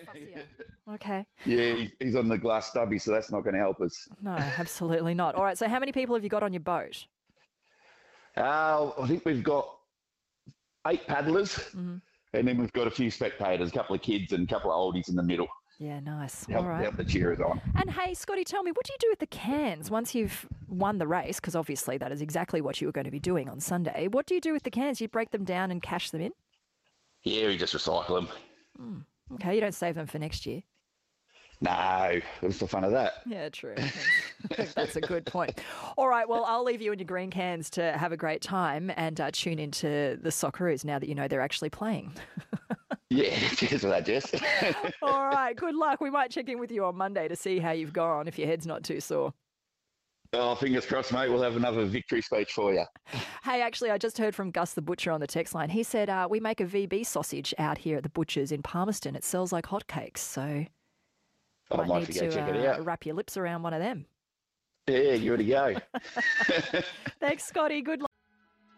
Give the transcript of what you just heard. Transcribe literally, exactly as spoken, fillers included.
Fussier. Okay. Yeah, he- he's on the glass stubby, so that's not going to help us. No, absolutely not. All right, so how many people have you got on your boat? Uh, I think we've got eight paddlers, Hmm. and then we've got a few spectators, a couple of kids and a couple of oldies in the middle Yeah, nice. to All help, right. help the cheerers on. And hey, Scotty, tell me, what do you do with the cans once you've won the race? Because obviously that is exactly what you were going to be doing on Sunday. What do you do with the cans? You break them down and cash them in? Yeah, we just recycle them. Okay, you don't save them for next year. No, what's the fun of that? Yeah, true. That's a good point. All right, well, I'll leave you and your green cans to have a great time and uh, tune into the Socceroos now that you know they're actually playing. Yeah, cheers for that, Jess. All right, good luck. We might check in with you on Monday to see how you've gone if your head's not too sore. Oh, fingers crossed, mate. We'll have another victory speech for you. Hey, actually, I just heard from Gus the Butcher on the text line. He said, uh, we make a V B sausage out here at the Butcher's in Palmerston. It sells like hotcakes, so I might might need have to go to check it uh, out. wrap your lips around one of them. Yeah, give it a go. Thanks, Scotty. Good luck.